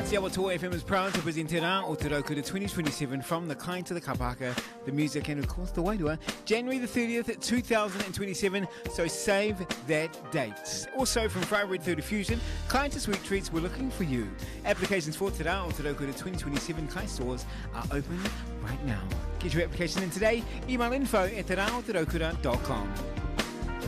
Te Awa Toa FM is proud to present Te Rā o Te Raukura 2027 from the Kai to the Kapaka, the music and of course the Wairua, January the 30th, 2027, so save that date. Also from Fried Red 30 Fusion, Kai to Sweet Treats, we're looking for you. Applications for Te Rā o Te Raukura 2027 Kai stores are open right now. Get your application in today, email info@teraoterakura.com.